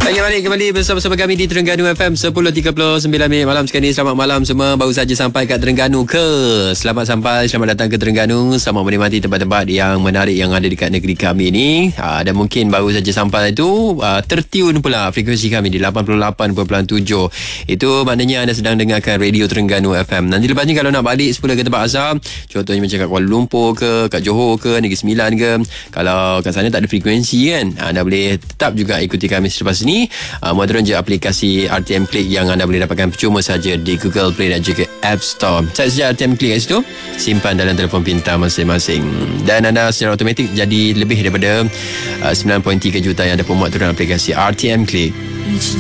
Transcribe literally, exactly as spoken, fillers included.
Pagi balik kembali bersama-sama kami di Terengganu F M sepuluh tiga puluh sembilan minit malam sekali. Selamat malam semua. Baru saja sampai kat Terengganu ke. Selamat sampai, selamat datang ke Terengganu. Selamat menikmati tempat-tempat yang menarik yang ada dekat negeri kami ni. Aa, dan mungkin baru saja sampai tu aa, tertiun pula frekuensi kami di lapan puluh lapan perpuluhan tujuh. Itu maknanya anda sedang dengarkan Radio Terengganu F M. Nanti lepas ni kalau nak balik semula ke tempat asal, contohnya macam kat Kuala Lumpur ke, kat Johor ke, Negeri Sembilan ke, kalau kat sana tak ada frekuensi kan, anda boleh tetap juga ikuti kami selepas ni. Uh, Modern je aplikasi R T M Click yang anda boleh dapatkan percuma saja di Google Play dan juga App Store. Cari saja R T M Click kat situ, simpan dalam telefon pintar masing-masing, dan anda secara automatik jadi lebih daripada uh, sembilan perpuluhan tiga juta yang ada pemuat turun aplikasi R T M Click.